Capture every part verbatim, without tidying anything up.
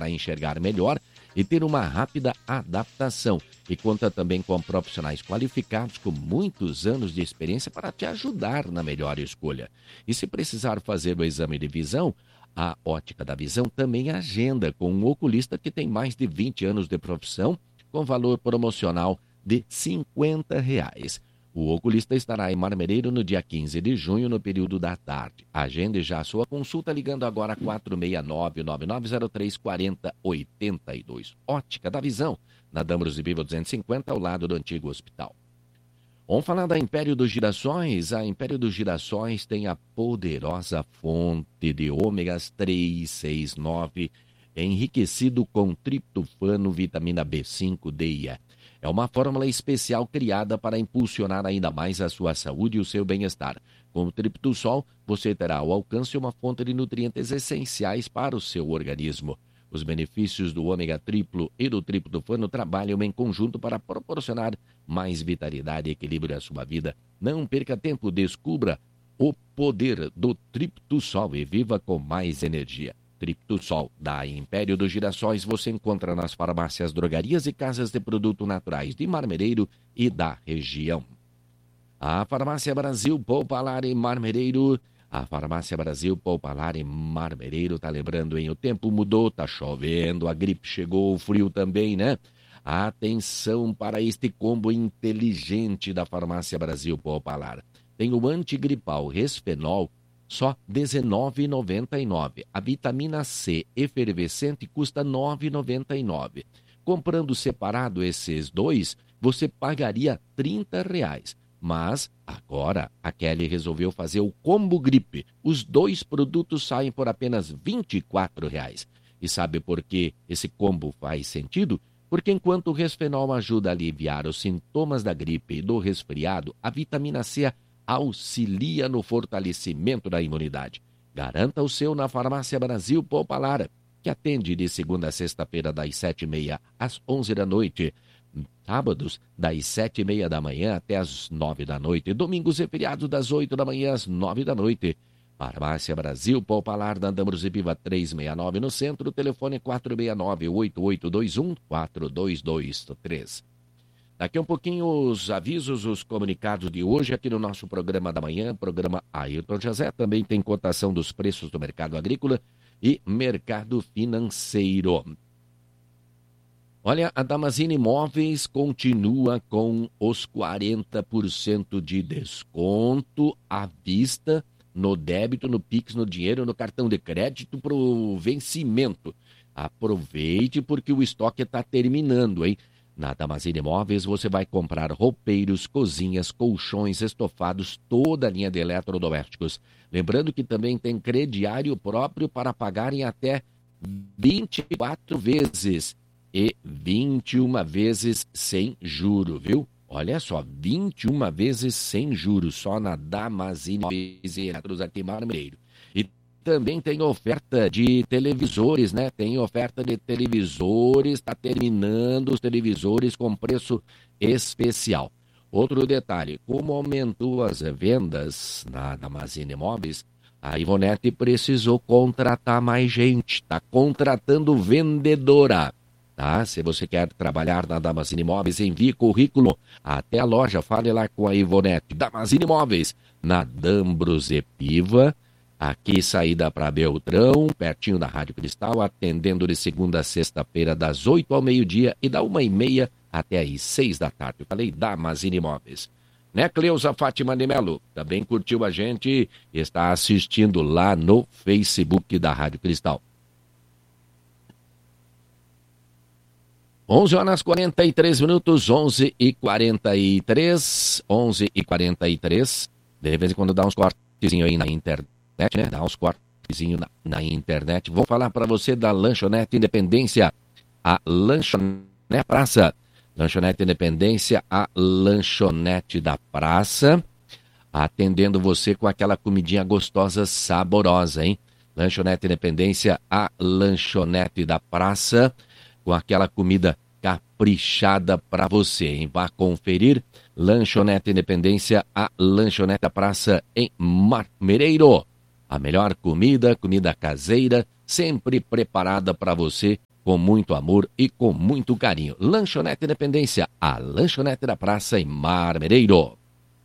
a enxergar melhor e ter uma rápida adaptação. E conta também com profissionais qualificados com muitos anos de experiência para te ajudar na melhor escolha. E se precisar fazer o exame de visão, a Ótica da Visão também agenda com um oculista que tem mais de vinte anos de profissão, com valor promocional de cinquenta reais. O oculista estará em Marmereiro no dia quinze de junho, no período da tarde. Agende já a sua consulta ligando agora quatro seis nove, nove nove zero três, quatro zero oito dois. Ótica da Visão, na Dambros e Bibo duzentos e cinquenta, ao lado do antigo hospital. Vamos falar da Império dos Girassóis. A Império dos Girassóis tem a poderosa fonte de ômegas três, seis, nove, enriquecido com triptofano, vitamina B cinco, D e E. É uma fórmula especial criada para impulsionar ainda mais a sua saúde e o seu bem-estar. Com o Triptosol, você terá ao alcance uma fonte de nutrientes essenciais para o seu organismo. Os benefícios do ômega triplo e do triptofano trabalham em conjunto para proporcionar mais vitalidade e equilíbrio à sua vida. Não perca tempo, descubra o poder do Triptosol e viva com mais energia. Triptosol da Império dos Girassóis você encontra nas farmácias, drogarias e casas de produtos naturais de Marmereiro e da região. A Farmácia Brasil Poupalar em Marmereiro. A Farmácia Brasil Poupalar em Marmereiro está lembrando, hein? O tempo mudou, tá chovendo, a gripe chegou, o frio também, né? Atenção para este combo inteligente da Farmácia Brasil Poupalar. Tem o antigripal Resfenol, só dezenove reais e noventa e nove centavos. A vitamina C efervescente custa nove reais e noventa e nove centavos. Comprando separado esses dois, você pagaria trinta reais. Mas agora a Kelly resolveu fazer o combo gripe. Os dois produtos saem por apenas vinte e quatro reais. E sabe por que esse combo faz sentido? Porque enquanto o Resfenol ajuda a aliviar os sintomas da gripe e do resfriado, a vitamina C auxilia no fortalecimento da imunidade. Garanta o seu na Farmácia Brasil Poupalar, que atende de segunda a sexta-feira das sete e meia às onze da noite, sábados das sete e meia da manhã até às nove da noite, domingos e feriados das oito da manhã às nove da noite. Farmácia Brasil Poupalar, da Dambros e Piva trezentos e sessenta e nove no centro, telefone quatro seis nove, oito oito dois um, quatro dois dois três. Daqui a um pouquinho os avisos, os comunicados de hoje aqui no nosso programa da manhã, programa Ayrton José. Também tem cotação dos preços do mercado agrícola e mercado financeiro. Olha, a Damasceno Imóveis continua com os quarenta por cento de desconto à vista no débito, no Pix, no dinheiro, no cartão de crédito para o vencimento. Aproveite porque o estoque está terminando, hein? Na Damasceno Imóveis você vai comprar roupeiros, cozinhas, colchões, estofados, toda a linha de eletrodomésticos. Lembrando que também tem crediário próprio para pagar em até vinte e quatro vezes e vinte e uma vezes sem juro, viu? Olha só, vinte e uma vezes sem juros, só na Damasceno Imóveis e Eletros aqui em Marmereiro. E também tem oferta de televisores, né? Tem oferta de televisores, está terminando os televisores com preço especial. Outro detalhe, como aumentou as vendas na Damasceno Imóveis, a Ivonete precisou contratar mais gente, está contratando vendedora. Tá? Se você quer trabalhar na Damasceno Imóveis, envie currículo até a loja, fale lá com a Ivonete. Damasceno Imóveis, na Dambros e Piva, aqui saída para Beltrão, pertinho da Rádio Cristal, atendendo de segunda a sexta-feira, das oito ao meio-dia e da uma e meia até às seis da tarde. Eu falei Damasceno Imóveis. Né, Cleusa Fátima de Melo? Também curtiu a gente e está assistindo lá no Facebook da Rádio Cristal. onze horas e quarenta e três minutos, onze e quarenta e três, onze e quarenta e três. De vez em quando dá uns cortezinhos aí na internet, né? Dá uns cortezinhos na, na internet. Vou falar para você da Lanchonete Independência, a Lanchonete Praça. Lanchonete Independência, a Lanchonete da Praça, atendendo você com aquela comidinha gostosa, saborosa, hein? Lanchonete Independência, a Lanchonete da Praça, com aquela comida caprichada para você, hein? Vá conferir Lanchonete Independência, a Lanchonete da Praça em Marmereiro. A melhor comida, comida caseira, sempre preparada para você com muito amor e com muito carinho. Lanchonete Independência, a lanchonete da praça em Marmereiro.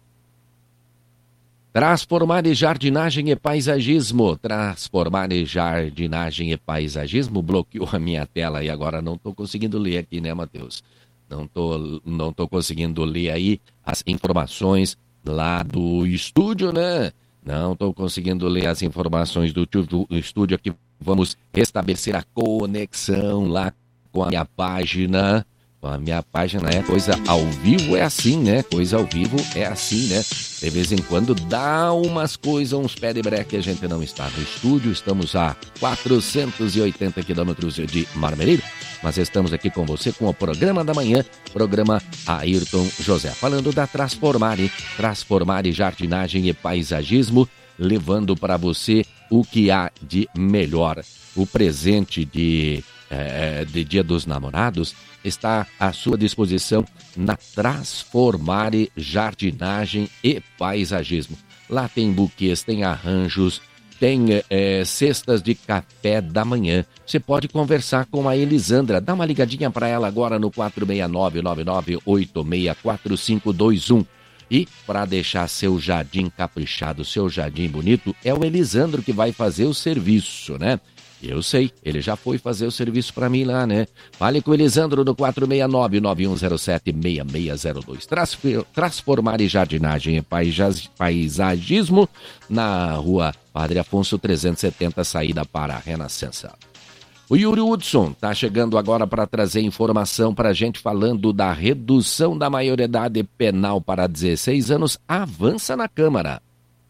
Transformar em jardinagem e paisagismo. Transformar em jardinagem e paisagismo. Bloqueou a minha tela e agora não estou conseguindo ler aqui, né, Matheus? Não tô, não tô conseguindo ler aí as informações lá do estúdio, né? Não estou conseguindo ler as informações do, do estúdio aqui. Vamos restabelecer a conexão lá com a minha página. A minha página é coisa ao vivo, é assim, né? Coisa ao vivo é assim, né? De vez em quando dá umas coisas, uns pé de breque que a gente não está no estúdio. Estamos a quatrocentos e oitenta quilômetros de Marmereiro, mas estamos aqui com você com o programa da manhã, programa Ayrton José. Falando da Transformare, Transformare Jardinagem e Paisagismo, levando para você o que há de melhor. O presente de, é, de Dia dos Namorados está à sua disposição na Transformare Jardinagem e Paisagismo. Lá tem buquês, tem arranjos, tem é, cestas de café da manhã. Você pode conversar com a Elisandra. Dá uma ligadinha para ela agora no quatro seis nove, nove nove oito seis quatro cinco dois um. E para deixar seu jardim caprichado, seu jardim bonito, é o Elisandro que vai fazer o serviço, né? Eu sei, ele já foi fazer o serviço para mim lá, né? Fale com o Elisandro no quatro seis nove, nove um zero sete, seis seis zero dois. Transformar em jardinagem e paisagismo na rua Padre Afonso trezentos e setenta, saída para a Renascença. O Yuri Hudson está chegando agora para trazer informação para a gente falando da redução da maioridade penal para dezesseis anos. Avança na Câmara.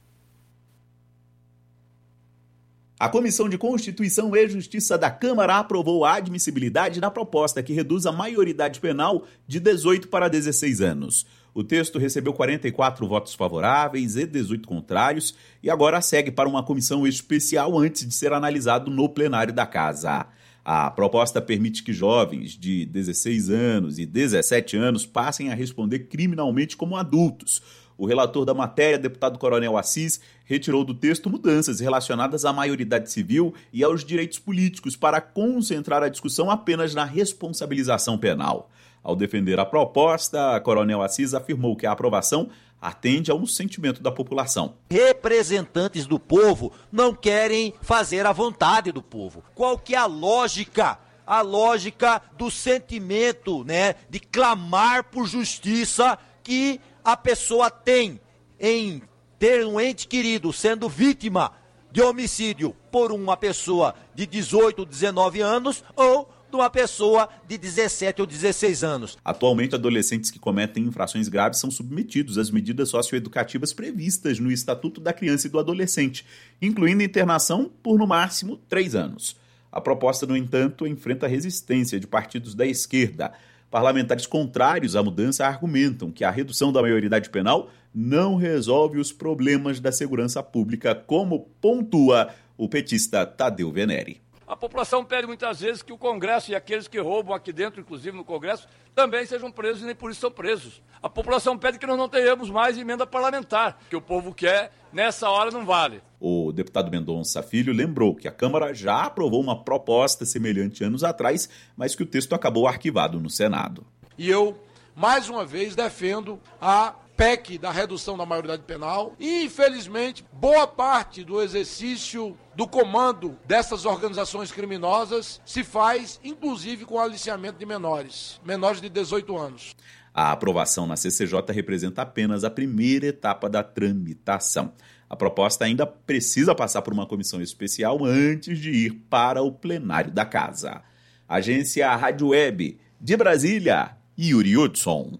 A Comissão de Constituição e Justiça da Câmara aprovou a admissibilidade da proposta que reduz a maioridade penal de dezoito para dezesseis anos. O texto recebeu quarenta e quatro votos favoráveis e dezoito contrários e agora segue para uma comissão especial antes de ser analisado no plenário da Casa. A proposta permite que jovens de dezesseis anos e dezessete anos passem a responder criminalmente como adultos. O relator da matéria, deputado Coronel Assis, retirou do texto mudanças relacionadas à maioridade civil e aos direitos políticos para concentrar a discussão apenas na responsabilização penal. Ao defender a proposta, Coronel Assis afirmou que a aprovação atende a um sentimento da população. Representantes do povo não querem fazer a vontade do povo. Qual que é a lógica? A lógica do sentimento, né, de clamar por justiça que a pessoa tem em ter um ente querido sendo vítima de homicídio por uma pessoa de dezoito, dezenove anos ou de uma pessoa de dezessete ou dezesseis anos. Atualmente, adolescentes que cometem infrações graves são submetidos às medidas socioeducativas previstas no Estatuto da Criança e do Adolescente, incluindo internação por, no máximo, três anos. A proposta, no entanto, enfrenta resistência de partidos da esquerda. Parlamentares contrários à mudança argumentam que a redução da maioridade penal não resolve os problemas da segurança pública, como pontua o petista Tadeu Venere. A população pede muitas vezes que o Congresso e aqueles que roubam aqui dentro, inclusive no Congresso, também sejam presos e nem por isso são presos. A população pede que nós não tenhamos mais emenda parlamentar, que o povo quer, nessa hora não vale. O deputado Mendonça Filho lembrou que a Câmara já aprovou uma proposta semelhante anos atrás, mas que o texto acabou arquivado no Senado. E eu, mais uma vez, defendo a P E C da redução da maioridade penal e, infelizmente, boa parte do exercício do comando dessas organizações criminosas se faz, inclusive, com aliciamento de menores, menores de dezoito anos. A aprovação na C C J representa apenas a primeira etapa da tramitação. A proposta ainda precisa passar por uma comissão especial antes de ir para o plenário da Casa. Agência Rádio Web de Brasília, Yuri Hudson.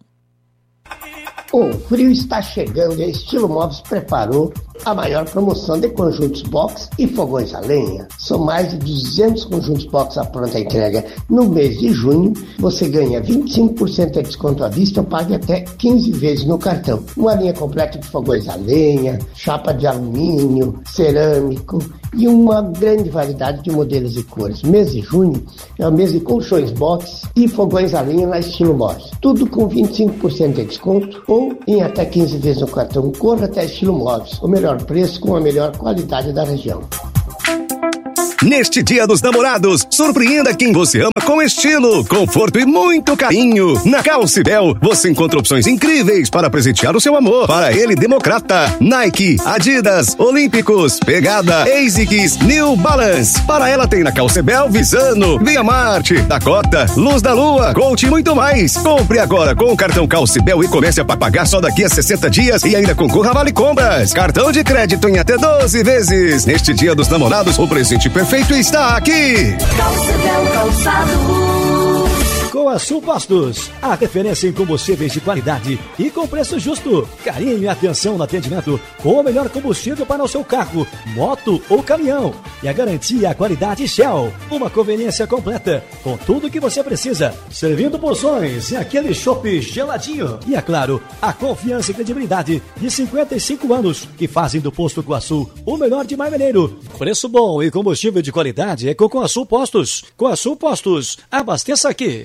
O frio está chegando e a Estilo Móveis preparou a maior promoção de conjuntos box e fogões a lenha. São mais de duzentos conjuntos box à pronta entrega. No mês de junho, você ganha vinte e cinco por cento de desconto à vista ou pague até quinze vezes no cartão. Uma linha completa de fogões a lenha, chapa de alumínio, cerâmico e uma grande variedade de modelos e cores. Mês de junho é o mês de colchões box e fogões a lenha na Estilo Móveis. Tudo com vinte e cinco por cento de desconto ou em até quinze vezes no cartão. Corra até Estilo Móveis, o melhor preço com a melhor qualidade da região. Neste Dia dos Namorados, surpreenda quem você ama com estilo, conforto e muito carinho. Na Calcibel, você encontra opções incríveis para presentear o seu amor. Para ele, Democrata, Nike, Adidas, Olímpicos, Pegada, ASICS, New Balance. Para ela tem na Calcibel, Visano, Via Marte, Dakota, Luz da Lua, Coach e muito mais. Compre agora com o cartão Calcibel e comece a pagar só daqui a sessenta dias e ainda concorra a Vale Compras. Cartão de crédito em até doze vezes. Neste Dia dos Namorados, o presente perfeito está aqui. Calcibel Calçados. Coaçu Postos, a referência em combustíveis de qualidade e com preço justo. Carinho e atenção no atendimento com o melhor combustível para o seu carro, moto ou caminhão. E a garantia, a qualidade Shell. Uma conveniência completa com tudo o que você precisa. Servindo porções e aquele chopp geladinho. E é claro, a confiança e credibilidade de cinquenta e cinco anos que fazem do Posto Coaçu o melhor de Marmeleiro. Preço bom e combustível de qualidade é com Coaçu Postos. Coaçu Postos, abasteça aqui.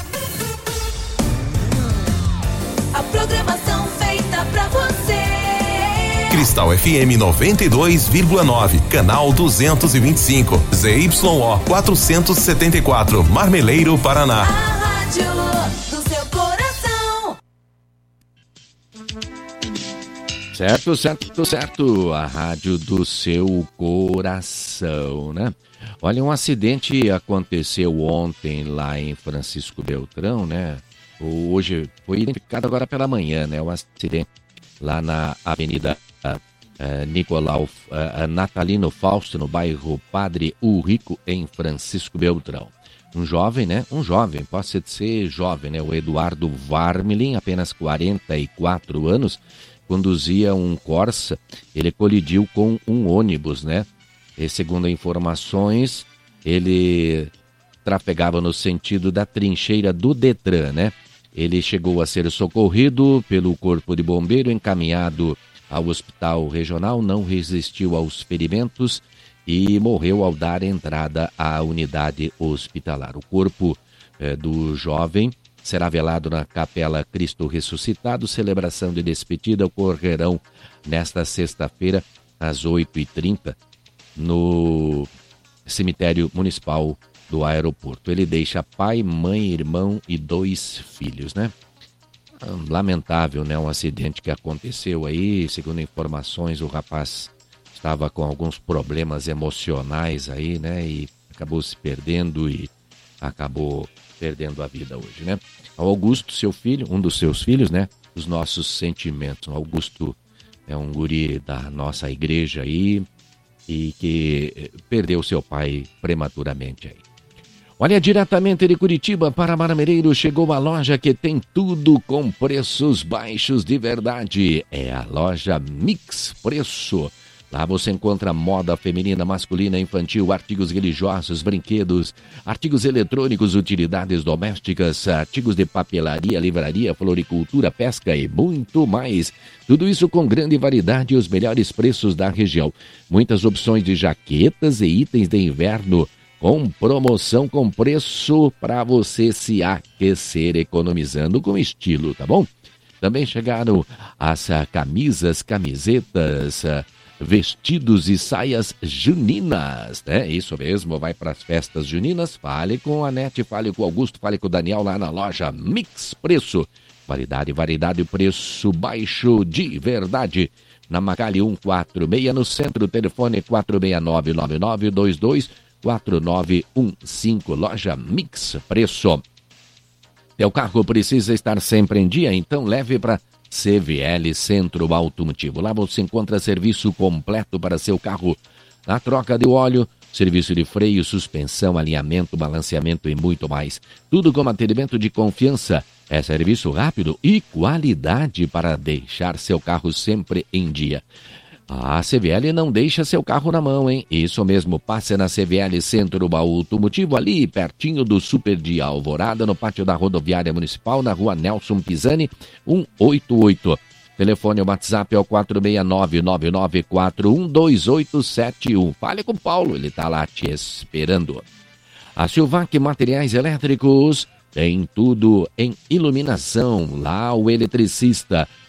A programação feita pra você. Cristal F M noventa e dois vírgula nove, canal duzentos e vinte e cinco, Z Y O quatrocentos e setenta e quatro, Marmeleiro, Paraná. A rádio do seu coração. Certo, certo, certo. A rádio do seu coração, né? Olha, um acidente aconteceu ontem lá em Francisco Beltrão, né? Hoje foi identificado agora pela manhã, né? Um acidente lá na Avenida uh, uh, Nicolau uh, Natalino Fausto, no bairro Padre Urrico, em Francisco Beltrão. Um jovem, né? Um jovem, pode ser jovem, né? O Eduardo Varmelin, apenas quarenta e quatro anos, conduzia um Corsa. Ele colidiu com um ônibus, né? E, segundo informações, ele trafegava no sentido da trincheira do Detran, né? Ele chegou a ser socorrido pelo Corpo de Bombeiro, encaminhado ao Hospital Regional, não resistiu aos ferimentos e morreu ao dar entrada à unidade hospitalar. O corpo eh, do jovem será velado na Capela Cristo Ressuscitado. Celebração de despedida ocorrerão nesta sexta-feira, às oito e trinta, no cemitério municipal do aeroporto. Ele deixa pai, mãe, irmão e dois filhos, né? Lamentável, né? Um acidente que aconteceu aí. Segundo informações, o rapaz estava com alguns problemas emocionais aí, né? E acabou se perdendo e acabou perdendo a vida hoje, né? Ao Augusto, seu filho, um dos seus filhos, né? Os nossos sentimentos. O Augusto é um guri da nossa igreja aí, e que perdeu seu pai prematuramente aí. Olha, diretamente de Curitiba para Marmeleiro, chegou a loja que tem tudo com preços baixos de verdade. É a loja Mix Preço. Lá você encontra moda feminina, masculina, infantil, artigos religiosos, brinquedos, artigos eletrônicos, utilidades domésticas, artigos de papelaria, livraria, floricultura, pesca e muito mais. Tudo isso com grande variedade e os melhores preços da região. Muitas opções de jaquetas e itens de inverno com promoção com preço para você se aquecer economizando com estilo, tá bom? Também chegaram as camisas, camisetas, vestidos e saias juninas, né? Isso mesmo, vai para as festas juninas. Fale com a Nete, fale com o Augusto, fale com o Daniel lá na loja Mix Preço. Qualidade, variedade e preço baixo de verdade. Na Macalli cento e quarenta e seis, no centro, telefone quatro seis nove nove nove dois dois quatro nove um cinco. Loja Mix Preço. Teu carro precisa estar sempre em dia, então leve para C V L Centro Automotivo. Lá você encontra serviço completo para seu carro, na troca de óleo, serviço de freio, suspensão, alinhamento, balanceamento e muito mais. Tudo com atendimento de confiança. É serviço rápido e qualidade para deixar seu carro sempre em dia. A C V L não deixa seu carro na mão, hein? Isso mesmo, passe na C V L Centro Automotivo, ali pertinho do Super de Alvorada, no pátio da Rodoviária Municipal, na rua Nelson Pisani, cento e oitenta e oito. Telefone ou WhatsApp é o quatro seis nove nove nove quatro um dois oito sete um. Fale com o Paulo, ele está lá te esperando. A Silvac Materiais Elétricos tem tudo em iluminação. Lá o eletricista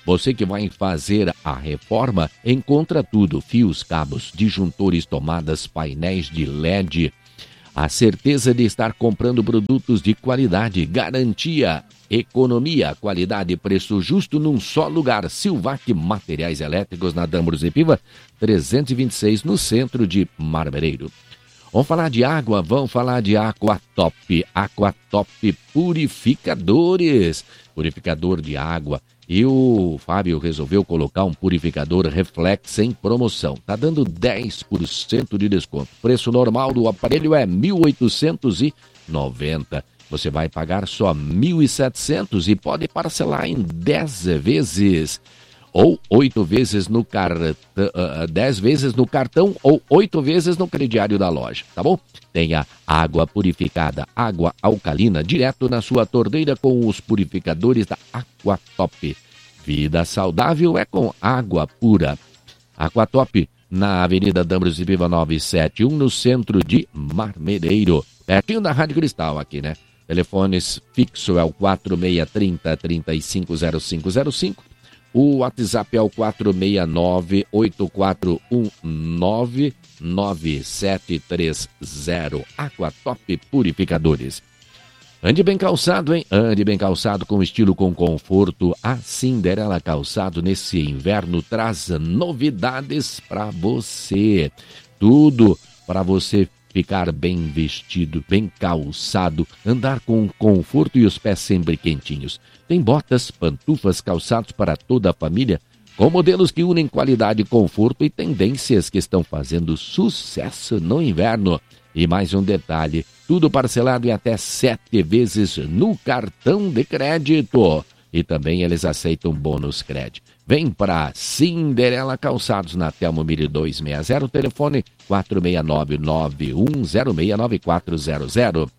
Você que vai fazer a reforma, encontra tudo: fios, cabos, disjuntores, tomadas, painéis de L E D. A certeza de estar comprando produtos de qualidade, garantia, economia, qualidade e preço justo num só lugar. Silvac Materiais Elétricos, na Dâmaros e Piva, trezentos e vinte e seis, no centro de Marmereiro. Vamos falar de água, vamos falar de Aquatop. Aquatop Purificadores, purificador de água. E o Fábio resolveu colocar um purificador Reflex em promoção. Tá dando dez por cento de desconto. Preço normal do aparelho é mil oitocentos e noventa. Você vai pagar só mil e setecentos e pode parcelar em dez vezes. Ou oito vezes no cartão, uh, dez vezes no cartão ou oito vezes no crediário da loja, tá bom? Tenha água purificada, água alcalina, direto na sua torneira com os purificadores da Aquatop. Vida saudável é com água pura. Aquatop, na Avenida Dâmaros e Piva novecentos e setenta e um, no centro de Marmereiro. Pertinho da Rádio Cristal aqui, né? Telefones fixo é o quatro seis três zero, três cinco zero cinco zero cinco. O WhatsApp é o quatro seis nove, oito quatro um nove, nove sete três zero. Aquatop Purificadores. Ande bem calçado, hein? Ande bem calçado com estilo, com conforto. A Cinderela Calçado nesse inverno traz novidades para você. Tudo para você ficar bem vestido, bem calçado, andar com conforto e os pés sempre quentinhos. Tem botas, pantufas, calçados para toda a família, com modelos que unem qualidade, conforto e tendências que estão fazendo sucesso no inverno. E mais um detalhe, tudo parcelado em até sete vezes no cartão de crédito. E também eles aceitam bônus crédito. Vem para Cinderela Calçados, na Telmo Mille duzentos e sessenta, telefone quatro seis nove, nove um zero seis, nove quatro zero zero.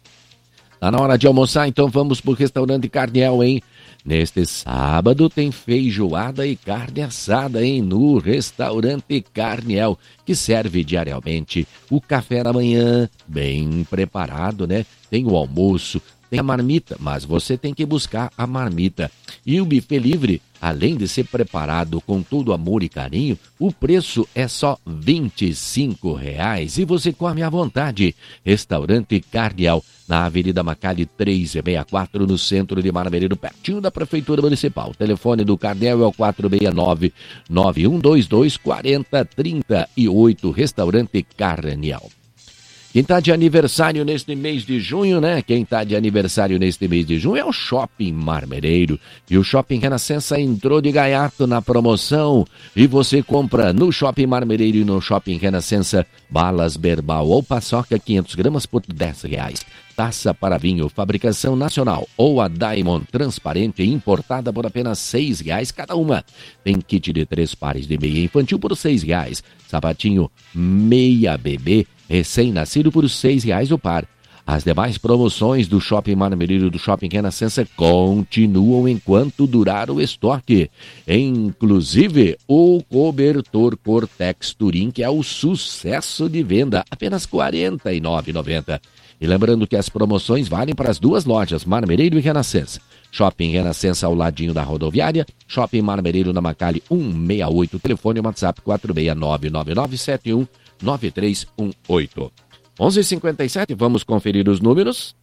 Tá na hora de almoçar, então vamos pro restaurante Carniel, hein? Neste sábado tem feijoada e carne assada, hein? No restaurante Carniel, que serve diariamente o café da manhã, bem preparado, né? Tem o almoço, tem a marmita, mas você tem que buscar a marmita. E o buffet livre, além de ser preparado com todo amor e carinho, o preço é só vinte e cinco reais e você come à vontade. Restaurante Carniel, na Avenida Macali trezentos e sessenta e quatro, no centro de Marmereiro, pertinho da Prefeitura Municipal. O telefone do Carniel é o quatro seis nove, nove um dois dois, quatro zero três oito, Restaurante Carniel. Quem está de aniversário neste mês de junho, né? Quem está de aniversário neste mês de junho é o Shopping Marmereiro. E o Shopping Renascença entrou de gaiato na promoção. E você compra no Shopping Marmereiro e no Shopping Renascença balas Berbal ou paçoca quinhentas gramas por dez reais. Taça para vinho, fabricação nacional, ou a Diamond transparente importada por apenas seis reais cada uma. Tem kit de três pares de meia infantil por seis reais. Sapatinho meia bebê recém-nascido por seis reais o par. As demais promoções do Shopping Marmereiro e do Shopping Renascença continuam enquanto durar o estoque. Inclusive o cobertor Cortex Turim, que é o sucesso de venda, apenas quarenta e nove reais e noventa centavos. E lembrando que as promoções valem para as duas lojas, Marmereiro e Renascença. Shopping Renascença ao ladinho da rodoviária, Shopping Marmereiro na Macali cento e sessenta e oito, telefone WhatsApp quatro seis nove, nove nove sete um, nove três um oito. onze e cinquenta e sete, vamos conferir os números.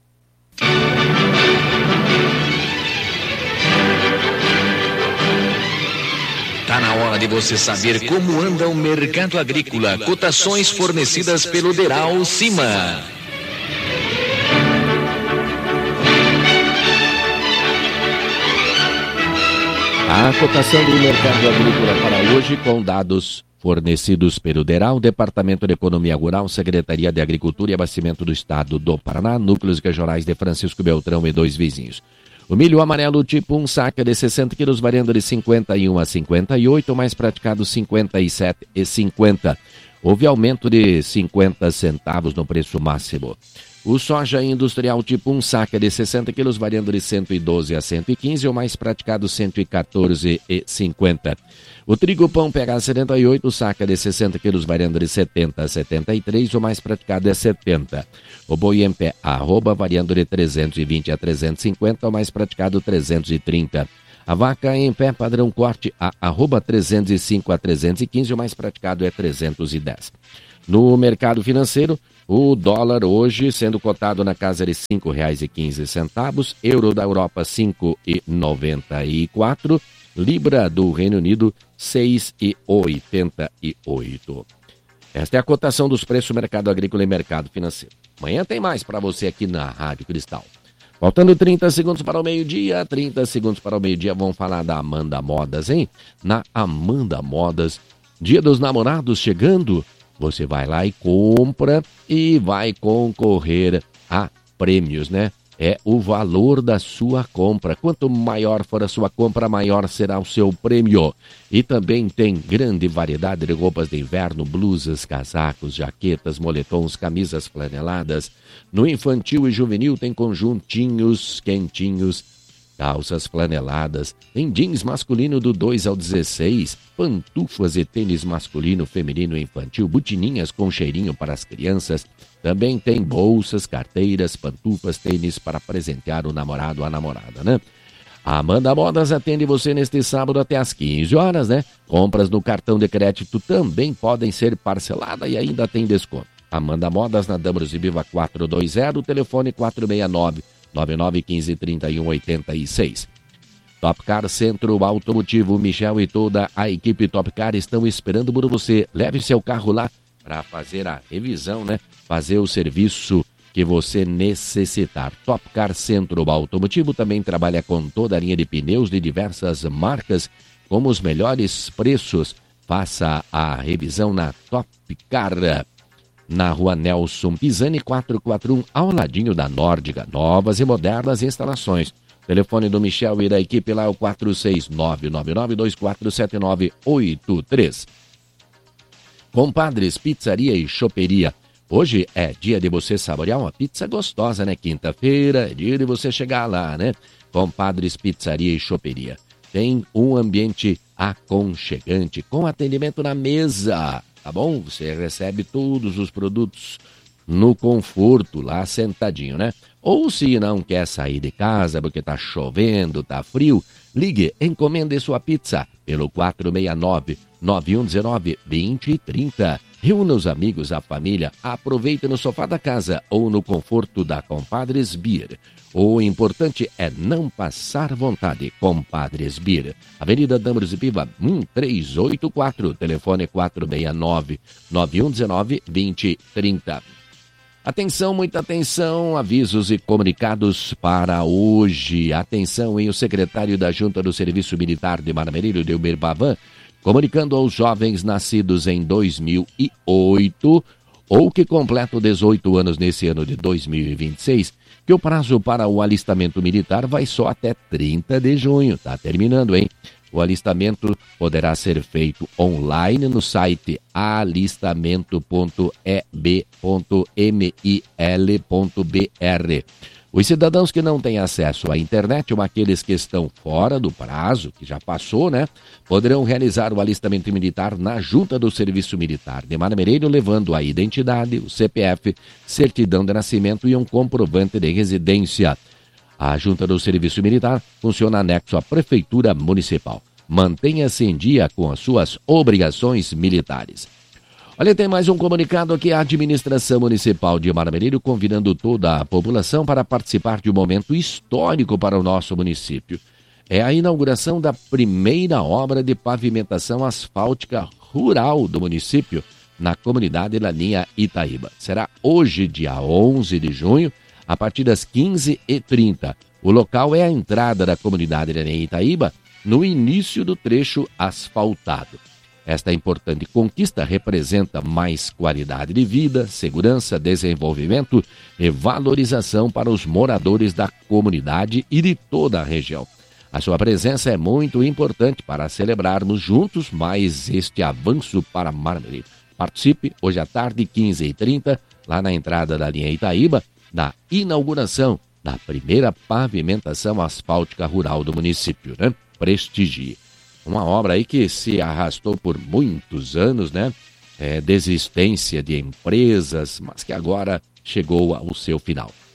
Tá na hora de você saber como anda o mercado agrícola. Cotações fornecidas pelo Deral Cima. A cotação do mercado agrícola para hoje, com dados fornecidos pelo DERAL, Departamento de Economia Rural, Secretaria de Agricultura e Abastecimento do Estado do Paraná, Núcleos Regionais de Francisco Beltrão e dois vizinhos. O milho amarelo tipo um, saca de sessenta quilos, variando de cinquenta e um a cinquenta e oito, mais praticado cinquenta e sete e cinquenta. Houve aumento de cinquenta centavos no preço máximo. O soja industrial tipo um, saca de sessenta quilos, variando de cento e doze a cento e quinze, o mais praticado cento e quatorze e cinquenta. O trigo pão P H setenta e oito, saca de sessenta quilos, variando de setenta a setenta e três, o mais praticado é setenta. O boi em pé arroba, variando de trezentos e vinte a trezentos e cinquenta, o mais praticado trezentos e trinta. A vaca em pé padrão corte a arroba trezentos e cinco a trezentos e quinze, o mais praticado é trezentos e dez. No mercado financeiro, o dólar hoje sendo cotado na casa de cinco reais e quinze centavos, euro da Europa cinco reais e noventa e quatro, libra do Reino Unido seis reais e oitenta e oito. Esta é a cotação dos preços do mercado agrícola e mercado financeiro. Amanhã tem mais para você aqui na Rádio Cristal. Faltando trinta segundos para o meio-dia, trinta segundos para o meio-dia, vamos falar da Amanda Modas, hein? Na Amanda Modas, Dia dos Namorados chegando, você vai lá e compra e vai concorrer a prêmios, né? É o valor da sua compra. Quanto maior for a sua compra, maior será o seu prêmio. E também tem grande variedade de roupas de inverno, blusas, casacos, jaquetas, moletons, camisas flaneladas. No infantil e juvenil tem conjuntinhos quentinhos, calças flaneladas, tem jeans masculino do dois ao dezesseis, pantufas e tênis masculino, feminino e infantil, botininhas com cheirinho para as crianças. Também tem bolsas, carteiras, pantufas, tênis para presentear o namorado ou a namorada, né? A Amanda Modas atende você neste sábado até às quinze horas, né? Compras no cartão de crédito também podem ser parceladas e ainda tem desconto. Amanda Modas na Damaros e Biva quatrocentos e vinte, telefone quatro seis nove, nove nove um cinco, três um oito seis. Top Car Centro Automotivo, Michel e toda a equipe Top Car estão esperando por você. Leve seu carro lá para fazer a revisão, né? Fazer o serviço que você necessitar. Top Car Centro Automotivo também trabalha com toda a linha de pneus de diversas marcas, com os melhores preços. Faça a revisão na Top Car, na Rua Nelson Pisani, quatrocentos e quarenta e um, ao ladinho da Nórdica. Novas e modernas instalações. Telefone do Michel e da equipe lá é o quatro seis nove nove nove dois quatro sete nove oito três. Compadres Pizzaria e Choperia. Hoje é dia de você saborear uma pizza gostosa, né? Quinta-feira é dia de você chegar lá, né? Compadres Pizzaria e Choperia. Tem um ambiente aconchegante, com atendimento na mesa, tá bom? Você recebe todos os produtos no conforto, lá sentadinho, né? Ou se não quer sair de casa porque tá chovendo, tá frio, ligue, encomende sua pizza pelo quatro seis nove, nove um um nove, dois zero três zero. Reúna os amigos, a família, aproveite no sofá da casa ou no conforto da Compadres Beer. O importante é não passar vontade. Compadres Beer. Avenida Damaros e Piva, um três oito quatro, telefone quatro seis nove, nove um um nove, dois zero três zero. Atenção, muita atenção, avisos e comunicados para hoje. Atenção, em o secretário da Junta do Serviço Militar de Marmeleiro, Delmir Bavan, comunicando aos jovens nascidos em dois mil e oito ou que completam dezoito anos nesse ano de dois mil e vinte e seis, que o prazo para o alistamento militar vai só até trinta de junho. Tá terminando, hein? O alistamento poderá ser feito online no site alistamento ponto e b ponto m i l ponto b r. Os cidadãos que não têm acesso à internet ou aqueles que estão fora do prazo, que já passou, né, poderão realizar o alistamento militar na Junta do Serviço Militar de Marmeleiro, levando a identidade, o C P F, certidão de nascimento e um comprovante de residência. A Junta do Serviço Militar funciona anexo à Prefeitura Municipal. Mantenha-se em dia com as suas obrigações militares. Olha, tem mais um comunicado aqui. A Administração Municipal de Marmeleiro convidando toda a população para participar de um momento histórico para o nosso município. É a inauguração da primeira obra de pavimentação asfáltica rural do município, na comunidade da linha Itaíba. Será hoje, dia onze de junho, a partir das quinze e trinta. O local é a entrada da comunidade da linha Itaíba, no início do trecho asfaltado. Esta importante conquista representa mais qualidade de vida, segurança, desenvolvimento e valorização para os moradores da comunidade e de toda a região. A sua presença é muito importante para celebrarmos juntos mais este avanço para Marmeleiro. Participe hoje à tarde, quinze e trinta, lá na entrada da linha Itaíba, na inauguração da primeira pavimentação asfáltica rural do município, né? Prestigie. Uma obra aí que se arrastou por muitos anos, né? É, desistência de empresas, mas que agora chegou ao seu final.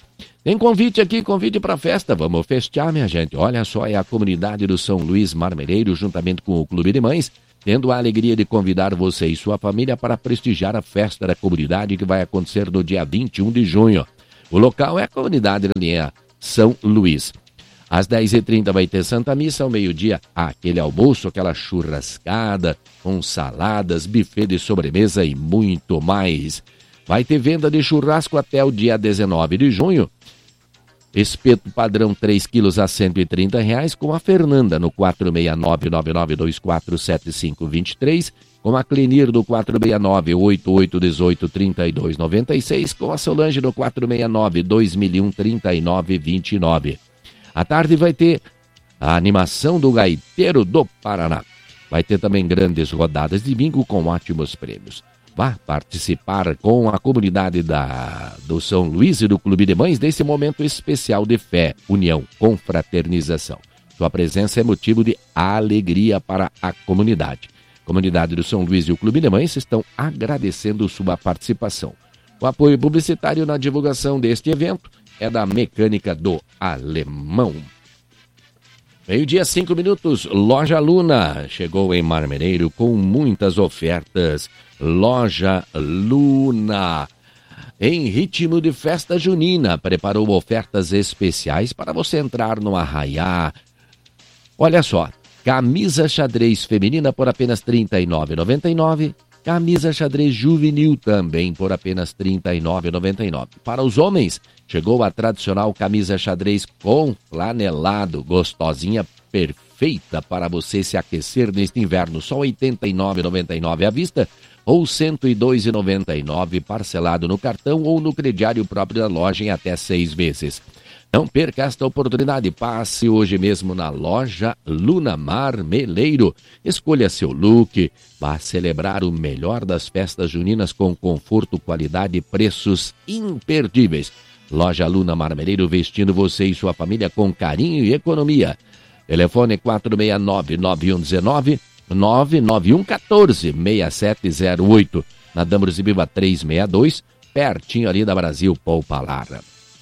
Tem convite aqui, convite para festa. Vamos festear, minha gente. Olha só, é a comunidade do São Luís Marmeleiro, juntamente com o Clube de Mães, tendo a alegria de convidar você e sua família para prestigiar a festa da comunidade que vai acontecer no dia vinte e um de junho. O local é a comunidade da linha São Luís. Às dez e trinta vai ter Santa Missa, ao meio-dia aquele almoço, aquela churrascada, com saladas, buffet de sobremesa e muito mais. Vai ter venda de churrasco até o dia dezenove de junho. Espeto padrão três quilos a cento e trinta reais, com a Fernanda no quatro seis nove, nove nove dois quatro sete cinco dois três, com a Clenir no quatro seis nove, oito oito um oito, três dois nove seis, com a Solange no quatro seis nove, dois mil e um, trinta e nove vinte e nove. À tarde vai ter a animação do Gaiteiro do Paraná. Vai ter também grandes rodadas de bingo com ótimos prêmios. Vá participar com a comunidade da, do São Luís e do Clube de Mães desse momento especial de fé, união, confraternização. Sua presença é motivo de alegria para a comunidade. A comunidade do São Luís e o Clube de Mães estão agradecendo sua participação. O apoio publicitário na divulgação deste evento é da Mecânica do Alemão. Meio-dia, cinco minutos, Loja Luna chegou em Marmeleiro com muitas ofertas. Loja Luna, em ritmo de festa junina, preparou ofertas especiais para você entrar no arraiá. Olha só, camisa xadrez feminina por apenas trinta e nove reais e noventa e nove centavos, camisa xadrez juvenil também por apenas trinta e nove reais e noventa e nove centavos. Para os homens, chegou a tradicional camisa xadrez com flanelado, gostosinha, perfeita para você se aquecer neste inverno, só oitenta e nove reais e noventa e nove centavos à vista, ou cento e dois reais e noventa e nove centavos parcelado no cartão ou no crediário próprio da loja em até seis vezes. Não perca esta oportunidade, passe hoje mesmo na Loja Luna Marmeleiro. Escolha seu look, vá celebrar o melhor das festas juninas com conforto, qualidade e preços imperdíveis. Loja Luna Marmeleiro, vestindo você e sua família com carinho e economia. Telefone quatro seis nove, nove um um nove, nove nove um um quatro, seis sete zero oito. Na Dambros e Biva trezentos e sessenta e dois, pertinho ali da Brasil Poupa Lara.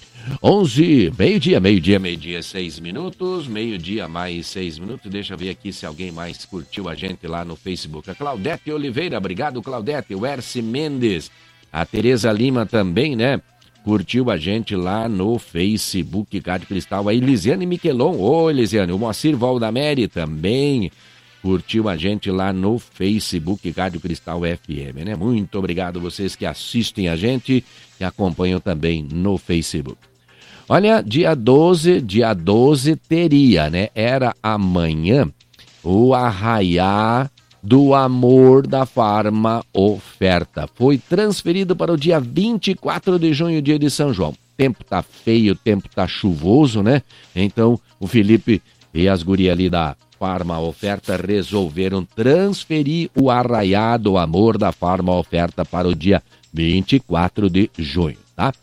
onze, meio-dia, meio-dia, meio-dia, seis minutos, meio-dia mais seis minutos. Deixa eu ver aqui se alguém mais curtiu a gente lá no Facebook. A Claudete Oliveira, obrigado Claudete. O Erci Mendes, a Tereza Lima também, né? Curtiu a gente lá no Facebook, Rádio Cristal. A Elisiane Miquelon, ô Elisiane, o Moacir Valdameri também curtiu a gente lá no Facebook, Rádio Cristal F M, né? Muito obrigado vocês que assistem a gente e acompanham também no Facebook. Olha, dia doze, dia doze teria, né? Era amanhã o arraiá do amor da Farma Oferta. Foi transferido para o dia vinte e quatro de junho, dia de São João. Tempo tá feio, tempo tá chuvoso, né? Então, o Felipe e as gurias ali da Farma Oferta resolveram transferir o arraiá do amor da Farma Oferta para o dia vinte e quatro de junho, tá?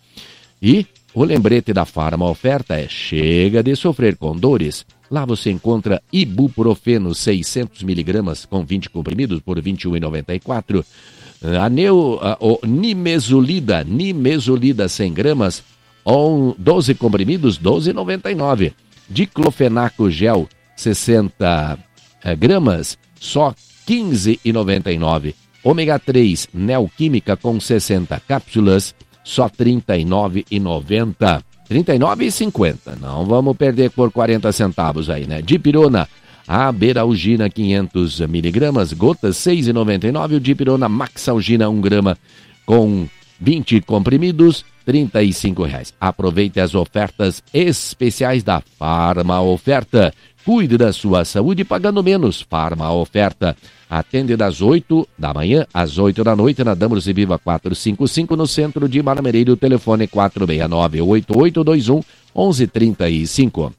E o lembrete da Farma Oferta é: chega de sofrer com dores. Lá você encontra ibuprofeno seiscentos miligramas com vinte comprimidos por vinte e um reais e noventa e quatro centavos. A, neo, a, o nimesulida, nimesulida cem gramas, on, doze comprimidos, doze reais e noventa e nove centavos. Diclofenaco gel sessenta gramas, só quinze reais e noventa e nove centavos. Ômega três Neoquímica com sessenta cápsulas, só trinta e nove reais e noventa centavos. trinta e nove reais e cinquenta centavos. Não vamos perder por quarenta centavos aí, né? Dipirona, a Beralgina quinhentos miligramas, gotas seis reais e noventa e nove centavos. O Dipirona Maxalgina um grama com vinte comprimidos, trinta e cinco reais. Aproveite as ofertas especiais da Farma Oferta. Cuide da sua saúde pagando menos. Farma Oferta. Atende das oito da manhã às oito da noite na Dambros e Viva quatrocentos e cinquenta e cinco, no centro de Marmeleiro. Telefone quatro seis nove, oito oito dois um, um um três cinco.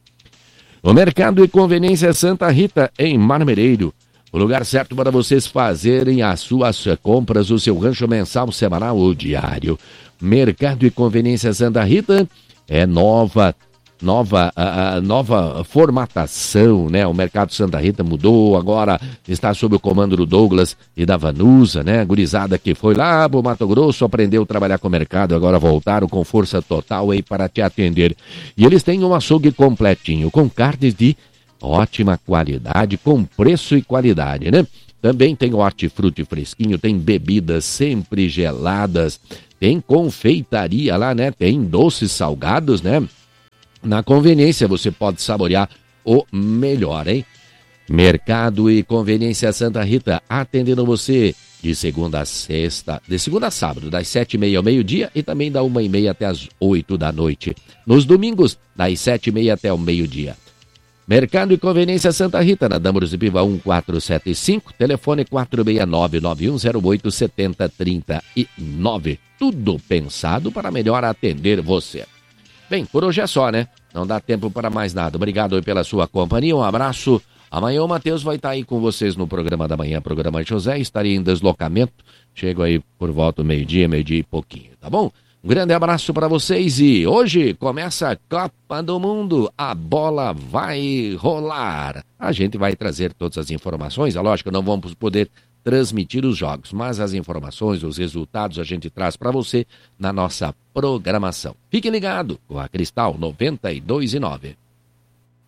O Mercado e Conveniência Santa Rita, em Marmeleiro. O lugar certo para vocês fazerem as suas compras, o seu rancho mensal, semanal ou diário. Mercado e Conveniência Santa Rita é nova nova, a, a nova formatação, né? O Mercado Santa Rita mudou, agora está sob o comando do Douglas e da Vanusa, né? A gurizada que foi lá pro Mato Grosso, aprendeu a trabalhar com o mercado, agora voltaram com força total aí para te atender. E eles têm um açougue completinho, com carnes de ótima qualidade, com preço e qualidade, né? Também tem hortifruti fresquinho, tem bebidas sempre geladas, tem confeitaria lá, né? Tem doces salgados, né? Na conveniência você pode saborear o melhor, hein? Mercado e Conveniência Santa Rita, atendendo você de segunda a sexta, de segunda a sábado, das sete e meia ao meio-dia e também da uma e meia até as oito da noite. Nos domingos, das sete e meia até o meio-dia. Mercado e Conveniência Santa Rita, na Dâmaros de Piva um quatro sete cinco, telefone quatro seis nove nove um zero oito sete zero três nove. Tudo pensado para melhor atender você. Bem, por hoje é só, né? Não dá tempo para mais nada. Obrigado aí pela sua companhia, um abraço. Amanhã o Matheus vai estar aí com vocês no programa da manhã, programa José, estarei em deslocamento. Chego aí por volta do meio-dia, meio-dia e pouquinho, tá bom? Um grande abraço para vocês e hoje começa a Copa do Mundo, a bola vai rolar. A gente vai trazer todas as informações, é lógico, não vamos poder transmitir os jogos, mas as informações, os resultados a gente traz para você na nossa programação. Fique ligado com a Cristal noventa e dois e nove.